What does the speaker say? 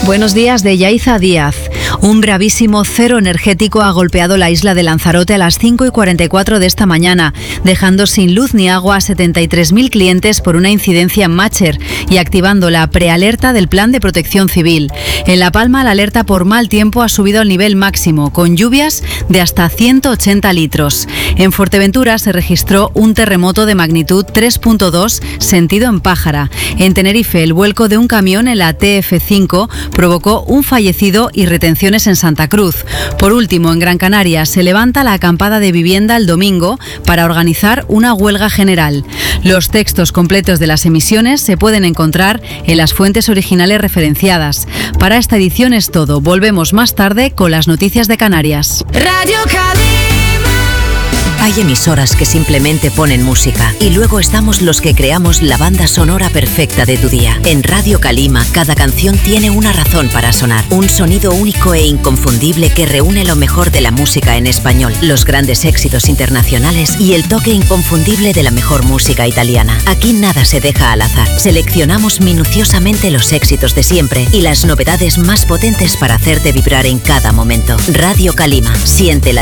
Buenos días de Yaiza Díaz. Un bravísimo cero energético ha golpeado la isla de Lanzarote a las 5:44 de esta mañana, dejando sin luz ni agua a 73.000 clientes por una incidencia en Mácher y activando la prealerta del Plan de Protección Civil. En La Palma, la alerta por mal tiempo ha subido al nivel máximo, con lluvias de hasta 180 litros. En Fuerteventura se registró un terremoto de magnitud 3.2, sentido en Pájara. En Tenerife, el vuelco de un camión en la TF5 provocó un fallecido y retenciones en Santa Cruz. Por último, en Gran Canaria se levanta la acampada de vivienda el domingo para organizar una huelga general. Los textos completos de las emisiones se pueden encontrar en las fuentes originales referenciadas. Para esta edición es todo. Volvemos más tarde con las noticias de Canarias. Radio Calima. Hay emisoras que simplemente ponen música y luego estamos los que creamos la banda sonora perfecta de tu día. En Radio Calima, cada canción tiene una razón para sonar. Un sonido único e inconfundible que reúne lo mejor de la música en español, los grandes éxitos internacionales y el toque inconfundible de la mejor música italiana. Aquí nada se deja al azar. Seleccionamos minuciosamente los éxitos de siempre y las novedades más potentes para hacerte vibrar en cada momento. Radio Calima, siente la